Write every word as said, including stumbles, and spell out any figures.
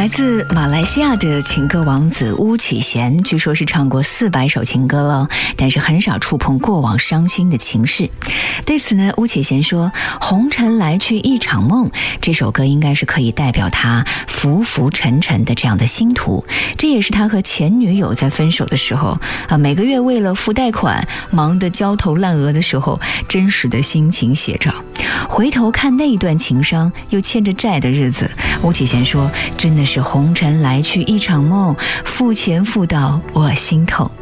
来自马来西亚的情歌王子巫启贤，据说是唱过四百首情歌了，但是很少触碰过往伤心的情事。对此呢，巫启贤说，红尘来去一场梦这首歌应该是可以代表他浮浮沉沉的这样的心途，这也是他和前女友在分手的时候啊，每个月为了付贷款忙得焦头烂额的时候真实的心情写照。回头看那一段情伤又欠着债的日子，巫启贤说，真的是红尘来去一场梦，付钱付到我心痛。